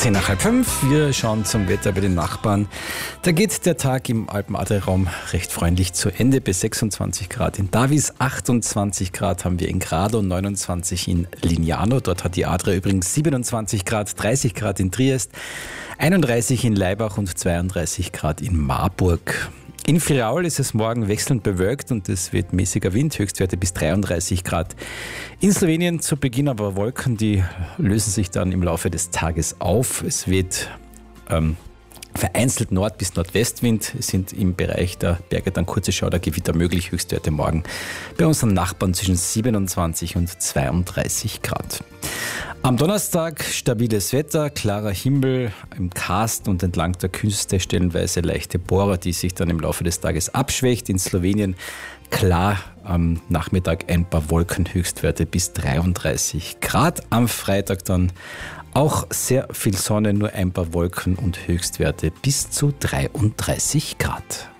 10 nach halb 5. Wir schauen zum Wetter bei den Nachbarn. Da geht der Tag im Alpen-Adria-Raum recht freundlich zu Ende. Bis 26 Grad in Davis, 28 Grad haben wir in Grado, 29 in Lignano. Dort hat die Adria übrigens 27 Grad, 30 Grad in Triest, 31 in Laibach und 32 Grad in Marburg. In Friaul ist es morgen wechselnd bewölkt und es wird mäßiger Wind, Höchstwerte bis 33 Grad. In Slowenien zu Beginn aber Wolken, die lösen sich dann im Laufe des Tages auf. Es weht vereinzelt Nord- bis Nordwestwind. Es sind im Bereich der Berge dann kurze Schaudergewitter möglich. Höchstwerte morgen bei unseren Nachbarn zwischen 27 und 32 Grad. Am Donnerstag stabiles Wetter, klarer Himmel im Karst und entlang der Küste stellenweise leichte Bohrer, die sich dann im Laufe des Tages abschwächt. In Slowenien klar am Nachmittag ein paar Wolken, Höchstwerte bis 33 Grad. Am Freitag dann auch sehr viel Sonne, nur ein paar Wolken und Höchstwerte bis zu 33 Grad.